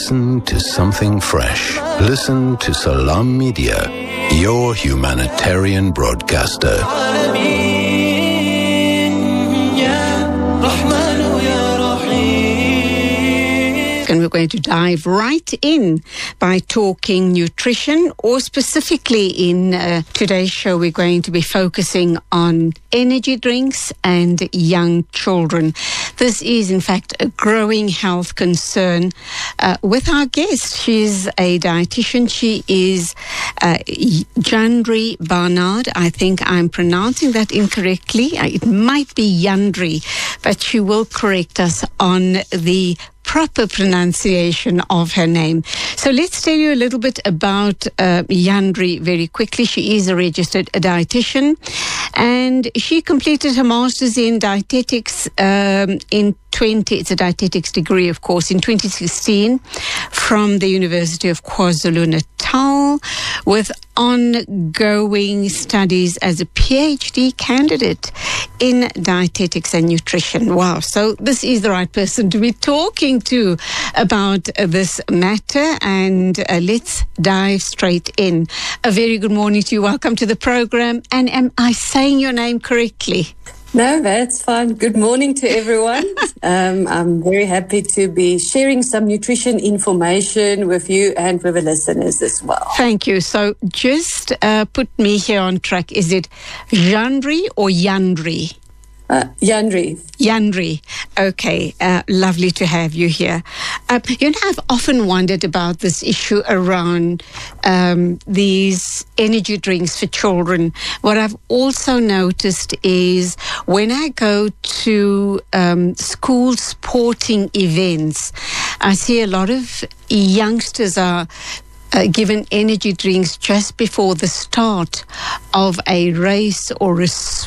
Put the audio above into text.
Listen to something fresh. Listen to Salam Media, your humanitarian broadcaster. And we're going to dive right in by talking nutrition, or specifically in today's show, we're going to be focusing on energy drinks and young children. This is, in fact, a growing health concern with our guest. She's a dietitian. She is Jandri Barnard. I think I'm pronouncing that incorrectly. It might be Yandri, but she will correct us on the proper pronunciation of her name. So let's tell you a little bit about Yandri very quickly. She is a registered dietitian, and she completed her master's in dietetics it's a dietetics degree, of course, in 2016 from the University of KwaZulu-Natal, with ongoing studies as a PhD candidate in dietetics and nutrition. Wow. So this is the right person to be talking to about this matter, and let's dive straight in. A very good morning to you. Welcome to the program. And am I saying your name correctly? No, that's fine. Good morning to everyone. I'm very happy to be sharing some nutrition information with you and with the listeners as well. Thank you. So just put me here on track. Is it Jandri or Yandri? Yandri. Yandri. Okay. Lovely to have you here. I've often wondered about this issue around these energy drinks for children. What I've also noticed is when I go to school sporting events, I see a lot of youngsters are given energy drinks just before the start of a race or a